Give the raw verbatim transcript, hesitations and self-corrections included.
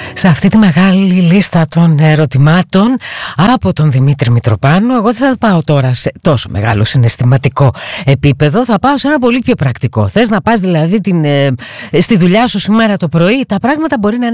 σε αυτή τη μεγάλη λίστα των ερωτημάτων από τον Δημήτρη Μητροπάνου. Εγώ δεν θα πάω τώρα σε τόσο μεγάλο συναισθηματικό επίπεδο, θα πάω σε ένα πολύ πιο πρακτικό. Θες να πας δηλαδή την, ε, στη δουλειά σου σήμερα το πρωί, τα πράγματα μπορεί να είναι